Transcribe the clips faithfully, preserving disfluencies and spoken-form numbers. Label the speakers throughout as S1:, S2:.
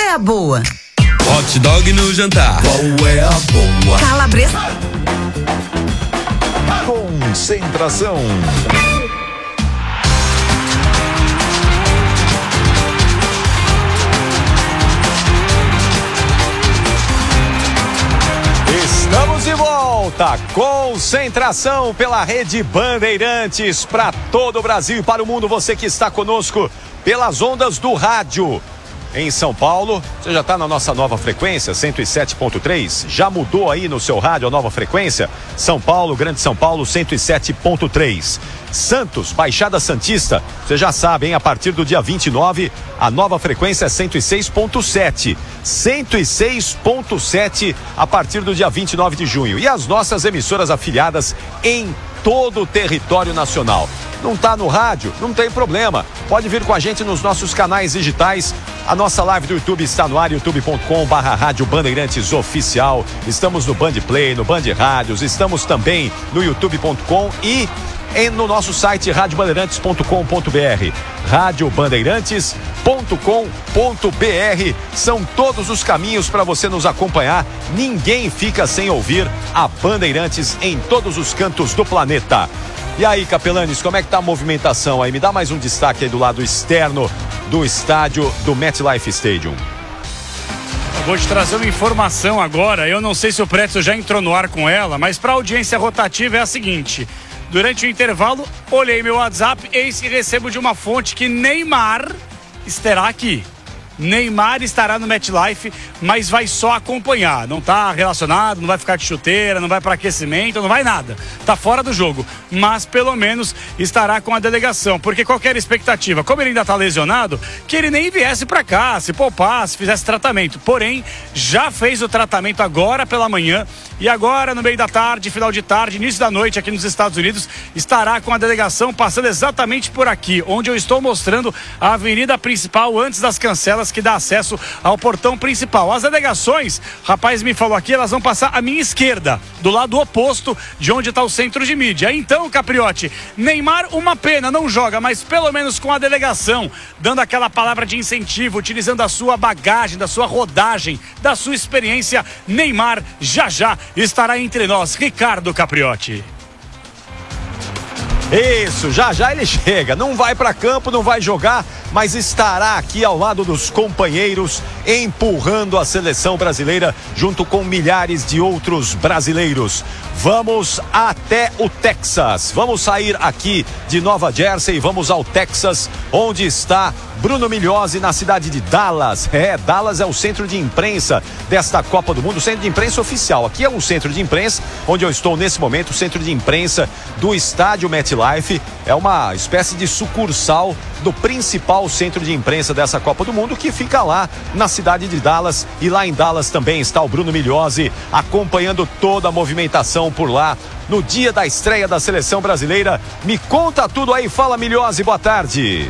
S1: é a boa?
S2: Hot dog no jantar.
S3: Qual é a boa?
S1: Calabresa.
S4: Concentração. Estamos de volta. Concentração pela Rede Bandeirantes para todo o Brasil e para o mundo. Você que está conosco pelas ondas do rádio. Em São Paulo, você já está na nossa nova frequência, cento e sete ponto três? Já mudou aí no seu rádio a nova frequência? São Paulo, Grande São Paulo, cento e sete ponto três. Santos, Baixada Santista, você já sabe, hein? A partir do dia vinte e nove, a nova frequência é cento e seis ponto sete. cento e seis ponto sete a partir do dia vinte e nove de junho. E as nossas emissoras afiliadas em todo o território nacional. Não está no rádio? Não tem problema. Pode vir com a gente nos nossos canais digitais. A nossa live do YouTube está no ar, youtube ponto com barra Rádio Bandeirantes Oficial. Estamos no Band Play, no Band Rádios, estamos também no youtube ponto com e no nosso site rádio bandeirantes ponto com ponto br. rádio bandeirantes ponto com ponto br. São todos os caminhos para você nos acompanhar. Ninguém fica sem ouvir a Bandeirantes em todos os cantos do planeta. E aí, Capelanes, como é que tá a movimentação aí? Me dá mais um destaque aí do lado externo do estádio do MetLife Stadium.
S5: Eu vou te trazer uma informação agora. Eu não sei se o Pretzel já entrou no ar com ela, mas para a audiência rotativa é a seguinte. Durante o intervalo, olhei meu WhatsApp, eis que recebo de uma fonte que Neymar estará aqui. Neymar estará no MetLife, mas vai só acompanhar. Não está relacionado, não vai ficar de chuteira, não vai para aquecimento, não vai nada. Está fora do jogo, mas pelo menos estará com a delegação. Porque qualquer expectativa, como ele ainda está lesionado, que ele nem viesse para cá, se poupasse, fizesse tratamento. Porém, já fez o tratamento agora pela manhã e agora no meio da tarde, final de tarde, início da noite aqui nos Estados Unidos, estará com a delegação passando exatamente por aqui, onde eu estou mostrando a avenida principal antes das cancelas que dá acesso ao portão principal. As delegações, o rapaz me falou aqui, elas vão passar à minha esquerda, do lado oposto de onde está o centro de mídia. Então, Capriotti, Neymar, uma pena, não joga, mas pelo menos com a delegação, dando aquela palavra de incentivo, utilizando a sua bagagem, da sua rodagem, da sua experiência, Neymar já já estará entre nós. Ricardo Capriotti.
S4: Isso, já já ele chega, não vai para campo, não vai jogar, mas estará aqui ao lado dos companheiros, empurrando a seleção brasileira junto com milhares de outros brasileiros. Vamos até o Texas, vamos sair aqui de Nova Jersey, vamos ao Texas, onde está Bruno Migliozzi, na cidade de Dallas. É, Dallas é o centro de imprensa desta Copa do Mundo, o centro de imprensa oficial. Aqui é um centro de imprensa, onde eu estou nesse momento, o centro de imprensa do estádio MetLife. É uma espécie de sucursal do principal centro de imprensa dessa Copa do Mundo, que fica lá na cidade de Dallas. E lá em Dallas também está o Bruno Migliozzi, acompanhando toda a movimentação por lá, no dia da estreia da seleção brasileira. Me conta tudo aí, fala Migliozzi, boa tarde.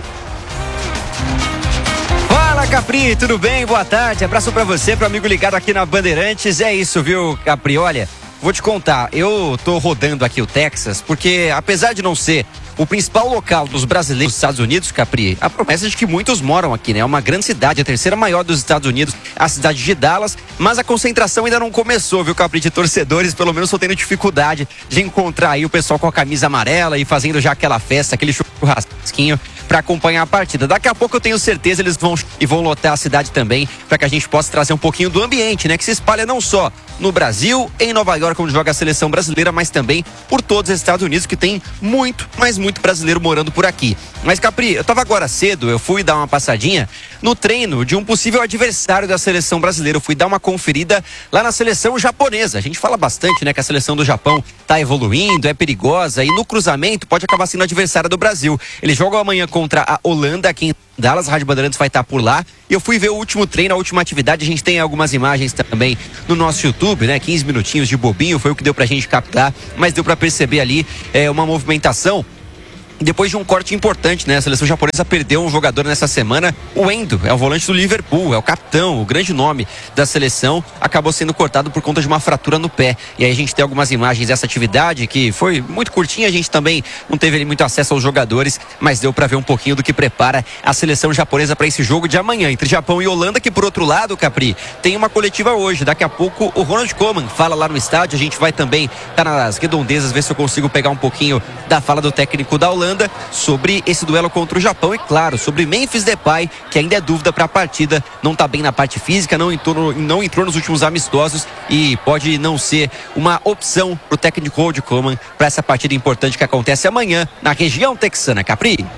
S6: Fala, Capri, tudo bem? Boa tarde, abraço pra você, pro amigo ligado aqui na Bandeirantes. É isso, viu, Capri? Olha, vou te contar, eu tô rodando aqui o Texas, porque apesar de não ser o principal local dos brasileiros dos Estados Unidos, Capri, a promessa é de que muitos moram aqui, né? É uma grande cidade, a terceira maior dos Estados Unidos, a cidade de Dallas, mas a concentração ainda não começou, viu, Capri? De torcedores, pelo menos tô tendo dificuldade de encontrar aí o pessoal com a camisa amarela e fazendo já aquela festa, aquele churrasquinho para acompanhar a partida. Daqui a pouco eu tenho certeza eles vão e vão lotar a cidade também, para que a gente possa trazer um pouquinho do ambiente, né? Que se espalha não só no Brasil, em Nova York, onde joga a seleção brasileira, mas também por todos os Estados Unidos, que tem muito, mas muito brasileiro morando por aqui. Mas, Capri, eu tava agora cedo, eu fui dar uma passadinha no treino de um possível adversário da seleção brasileira. Eu fui dar uma conferida lá na seleção japonesa. A gente fala bastante, né, que a seleção do Japão tá evoluindo, é perigosa e no cruzamento pode acabar sendo adversária do Brasil. Eles jogam amanhã contra a Holanda aqui em Dallas, a Rádio Bandeirantes vai estar por lá. E eu fui ver o último treino, a última atividade. A gente tem algumas imagens também no nosso YouTube, né? quinze minutinhos de bobinho, foi o que deu pra gente captar, mas deu pra perceber ali é, uma movimentação depois de um corte importante, né? A seleção japonesa perdeu um jogador nessa semana. O Endo, é o volante do Liverpool, é o capitão, o grande nome da seleção. Acabou sendo cortado por conta de uma fratura no pé. E aí a gente tem algumas imagens dessa atividade que foi muito curtinha. A gente também não teve muito acesso aos jogadores, mas deu para ver um pouquinho do que prepara a seleção japonesa para esse jogo de amanhã entre Japão e Holanda, que por outro lado, Capri, tem uma coletiva hoje. Daqui a pouco o Ronald Koeman fala lá no estádio. A gente vai também estar tá nas redondezas, ver se eu consigo pegar um pouquinho da fala do técnico da Holanda sobre esse duelo contra o Japão e, claro, sobre Memphis Depay, que ainda é dúvida para a partida, não está bem na parte física, não entrou, não entrou nos últimos amistosos e pode não ser uma opção para o técnico Ronald Koeman para essa partida importante que acontece amanhã na região texana. Capri.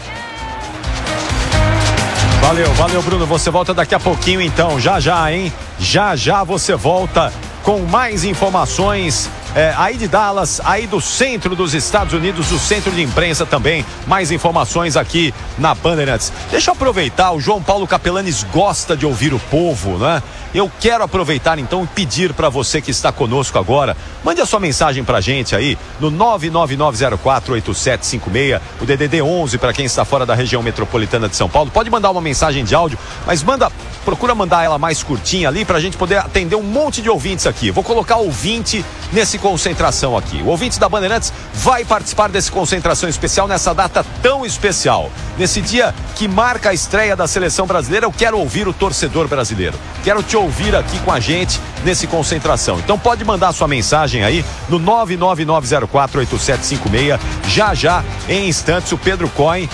S4: Valeu, valeu, Bruno. Você volta daqui a pouquinho, então. Já, já, hein? Já, já você volta com mais informações é, aí de Dallas, aí do centro dos Estados Unidos, do centro de imprensa também. Mais informações aqui na Bandeirantes. Deixa eu aproveitar, o João Paulo Capelanes gosta de ouvir o povo, né? Eu quero aproveitar então e pedir para você que está conosco agora, mande a sua mensagem pra gente aí no nove nove nove zero quatro oito sete cinco seis, o D D D onze para quem está fora da região metropolitana de São Paulo. Pode mandar uma mensagem de áudio, mas manda, procura mandar ela mais curtinha ali pra gente poder atender um monte de ouvintes aqui. Vou colocar ouvinte nesse concentração aqui. O ouvinte da Bandeirantes vai participar desse concentração especial nessa data tão especial. Nesse dia que marca a estreia da seleção brasileira, eu quero ouvir o torcedor brasileiro. Quero te ouvir aqui com a gente nesse concentração. Então pode mandar sua mensagem aí no nove nove nove zero quatro oito sete cinco seis. Já já, em instantes, o Pedro Cohen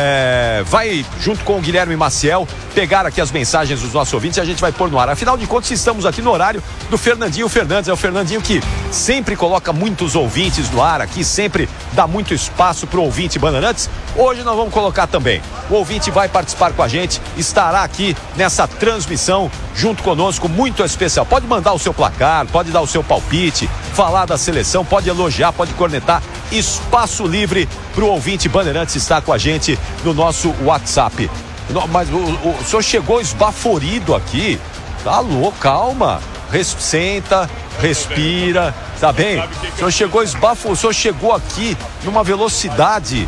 S4: é, vai, junto com o Guilherme Maciel, pegar aqui as mensagens dos nossos ouvintes e a gente vai pôr no ar. Afinal de contas, estamos aqui no horário do Fernandinho Fernandes. É o Fernandinho que sempre coloca muitos ouvintes no ar aqui, sempre dá muito espaço para o ouvinte Bandeirantes. Hoje nós vamos colocar também. O ouvinte vai participar com a gente, estará aqui nessa transmissão junto conosco, muito especial. Pode mandar o seu placar, pode dar o seu palpite, falar da seleção, pode elogiar, pode cornetar. Espaço livre para o ouvinte Bandeirantes estar com a gente no nosso WhatsApp. Não, mas o, o, o senhor chegou esbaforido aqui. Tá louco, calma. Res, senta, respira, tá bem? O senhor chegou esbaforido, o senhor chegou aqui numa velocidade.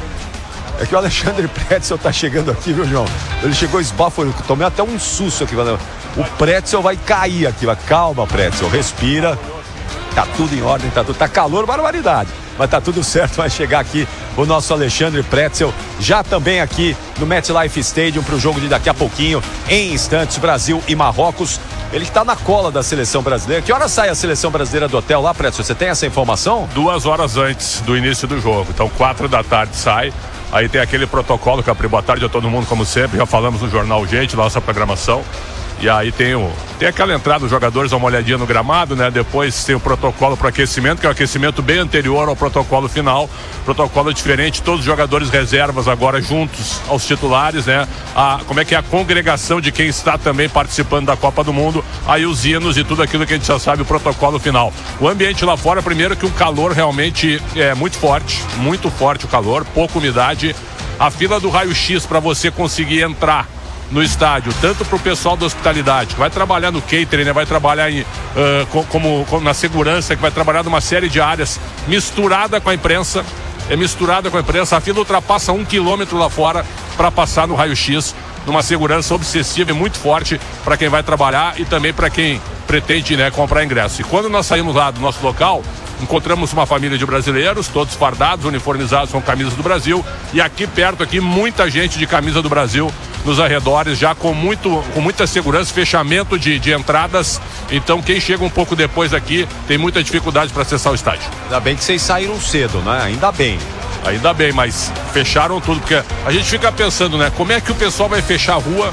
S4: É que o Alexandre Pretzel tá chegando aqui, viu, João? Ele chegou esbaforido, tomei até um susto aqui. O Pretzel vai cair aqui. Calma, Pretzel, respira. Tá tudo em ordem, tá tudo. Tá calor, barbaridade. Mas tá tudo certo, vai chegar aqui o nosso Alexandre Pretzel, já também aqui no MetLife Stadium para o jogo de daqui a pouquinho, em instantes, Brasil e Marrocos. Ele está na cola da seleção brasileira. Que hora sai a seleção brasileira do hotel lá, Pretzel? Você tem essa informação?
S1: Duas horas antes do início do jogo. Então, quatro da tarde sai. Aí tem aquele protocolo, Capri, boa tarde a todo mundo, como sempre. Já falamos no Jornal Gente, nossa programação. E aí tem, o, tem aquela entrada dos jogadores, dá uma olhadinha no gramado, né? Depois tem o protocolo para aquecimento, que é o aquecimento bem anterior ao protocolo final. Protocolo diferente, todos os jogadores reservas agora juntos aos titulares, né? A, como é que é a congregação de quem está também participando da Copa do Mundo. Aí os hinos e tudo aquilo que a gente já sabe, o protocolo final. O ambiente lá fora, primeiro que o calor realmente é muito forte, muito forte o calor, pouca umidade. A fila do raio-x para você conseguir entrar no estádio, tanto para o pessoal da hospitalidade, que vai trabalhar no catering, né? Vai trabalhar em, uh, com, como, como na segurança, que vai trabalhar numa série de áreas, misturada com a imprensa, é misturada com a imprensa, a fila ultrapassa um quilômetro lá fora para passar no raio-x, numa segurança obsessiva e muito forte para quem vai trabalhar e também para quem pretende, né, comprar ingresso. E quando nós saímos lá do nosso local, encontramos uma família de brasileiros, todos fardados, uniformizados com camisas do Brasil, e aqui perto, aqui, muita gente de camisa do Brasil nos arredores, já com, muito, com muita segurança, fechamento de, de entradas. Então quem chega um pouco depois aqui tem muita dificuldade para acessar o estádio.
S4: Ainda bem que vocês saíram cedo, né? Ainda bem.
S1: Ainda bem, mas fecharam tudo, porque a gente fica pensando, né? Como é que o pessoal vai fechar a rua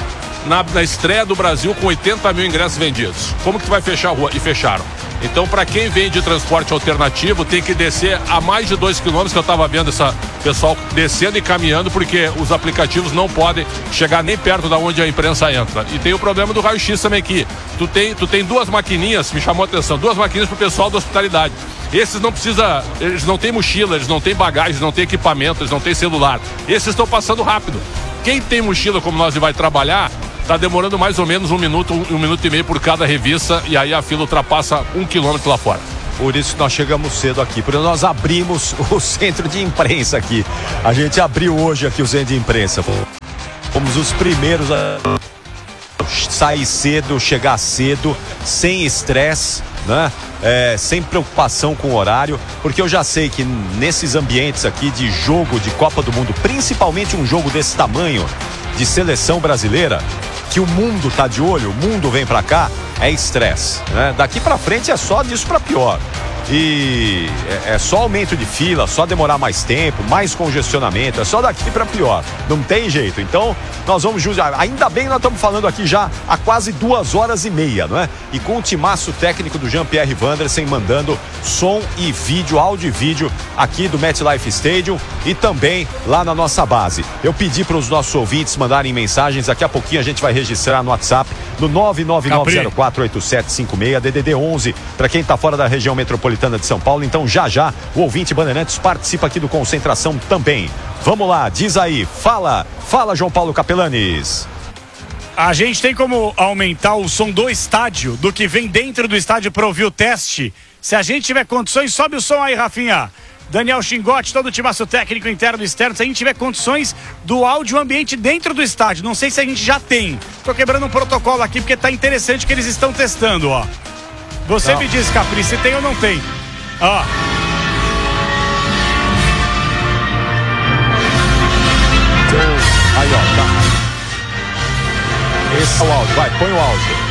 S1: na, na estreia do Brasil com oitenta mil ingressos vendidos? Como que tu vai fechar a rua? E fecharam. Então, para quem vem de transporte alternativo, tem que descer a mais de dois quilômetros, que eu estava vendo essa pessoal descendo e caminhando, porque os aplicativos não podem chegar nem perto da onde a imprensa entra. E tem o problema do raio-x também aqui. Tu tem, tu tem duas maquininhas, me chamou a atenção, duas maquininhas para o pessoal da hospitalidade. Esses não precisa, eles não têm mochila, eles não têm bagagem, eles não têm equipamento, eles não têm celular. Esses estão passando rápido. Quem tem mochila como nós e vai trabalhar, tá demorando mais ou menos um minuto, um, um minuto e meio por cada revista, e aí a fila ultrapassa um quilômetro lá fora.
S4: Por isso que nós chegamos cedo aqui, por isso nós abrimos o centro de imprensa aqui. A gente abriu hoje aqui o centro de imprensa. Fomos os primeiros a sair cedo, chegar cedo, sem estresse, né? É, sem preocupação com o horário, porque eu já sei que nesses ambientes aqui de jogo de Copa do Mundo, principalmente um jogo desse tamanho de seleção brasileira, que o mundo tá de olho, o mundo vem pra cá, é estresse, né? Daqui pra frente é só disso pra pior. E é, é só aumento de fila, só demorar mais tempo, mais congestionamento, é só daqui pra pior, não tem jeito. Então nós vamos judiar, ainda bem que nós estamos falando aqui já há quase duas horas e meia, não é? E com o timaço técnico do Jean-Pierre Wandersen mandando som e vídeo, áudio e vídeo aqui do MetLife Stadium e também lá na nossa base. Eu pedi para os nossos ouvintes mandarem mensagens, daqui a pouquinho a gente vai registrar no WhatsApp no nove nove nove zero quatro oito sete cinco seis, D D D onze, para quem está fora da região metropolitana de São Paulo. Então já já o ouvinte Bandeirantes participa aqui do Concentração também. Vamos lá, diz aí, fala, fala João Paulo Capelanes.
S5: A gente tem como aumentar o som do estádio, do que vem dentro do estádio para ouvir o teste. Se a gente tiver condições, sobe o som aí, Rafinha. Daniel Xingotti, todo o timaço técnico interno e externo, se a gente tiver condições do áudio ambiente dentro do estádio. Não sei se a gente já tem. Tô quebrando um protocolo aqui porque tá interessante que eles estão testando, ó. Você não. Me diz, Capri, se tem ou não tem. Ó.
S4: Aí, ó, tá. Esse é o áudio, vai, põe o áudio.